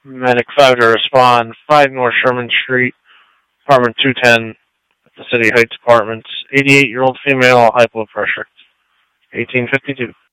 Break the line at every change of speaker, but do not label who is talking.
Medic 5 to respond. 5 North Sherman Street, apartment 210, at the City Heights Apartments. 88-year-old female, high blood pressure. 1852.